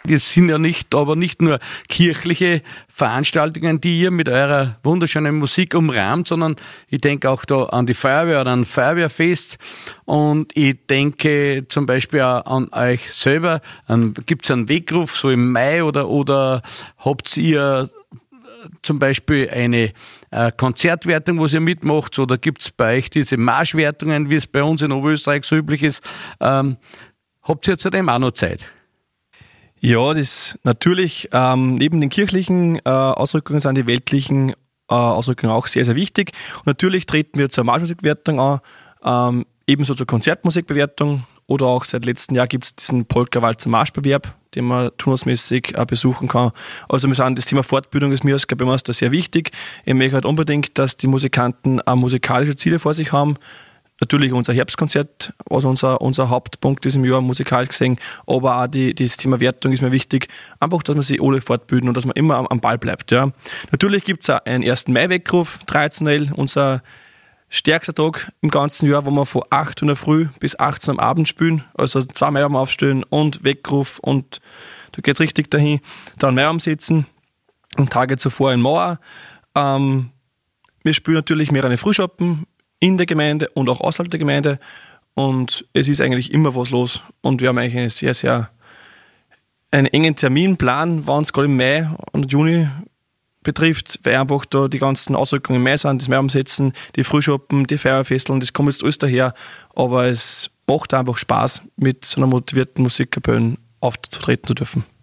Das sind ja aber nicht nur kirchliche Veranstaltungen, die ihr mit eurer wunderschönen Musik umrahmt, sondern ich denke auch da an die Feuerwehr oder an Feuerwehrfest und ich denke zum Beispiel auch an euch selber. Gibt es einen Weckruf so im Mai oder habt ihr zum Beispiel eine Konzertwertung, wo ihr mitmacht, oder gibt es bei euch diese Marschwertungen, wie es bei uns in Oberösterreich so üblich ist? Habt ihr zudem auch noch Zeit? Ja, das natürlich, neben den kirchlichen Ausrückungen sind die weltlichen Ausrückungen auch sehr, sehr wichtig. Und natürlich treten wir zur Marschmusikwertung an, ebenso zur Konzertmusikbewertung, oder auch seit letztem Jahr gibt es diesen Polka-Walzer Marschbewerb, den man turnusmäßig besuchen kann. Also wir sagen, das Thema Fortbildung ist mir als Kapellmeister sehr wichtig. Ich möchte halt unbedingt, dass die Musikanten musikalische Ziele vor sich haben. Natürlich unser Herbstkonzert, was unser Hauptpunkt ist im Jahr, musikalisch gesehen, aber auch das Thema Wertung ist mir wichtig. Einfach, dass man sich alle fortbilden und dass man immer am Ball bleibt. Ja. Natürlich gibt es auch einen 1. Mai-Weckruf, traditionell unser stärkster Tag im ganzen Jahr, wo wir von 8 Uhr in der Früh bis 18 Uhr am Abend spielen, also 2 Mai aufstehen und Weckruf und da geht es richtig dahin. Dann Mai sitzen und Tage zuvor in Mauer. Wir spielen natürlich mehrere Frühschoppen in der Gemeinde und auch außerhalb der Gemeinde und es ist eigentlich immer was los und wir haben eigentlich einen sehr, sehr einen engen Terminplan, wenn es gerade im Mai und Juni betrifft, weil einfach da die ganzen Ausrückungen im Mai sind, das Mai umsetzen, die Frühschoppen, die Feuerwehrfesteln, das kommt jetzt alles daher, aber es macht einfach Spaß, mit so einer motivierten Musikkapelle aufzutreten zu dürfen.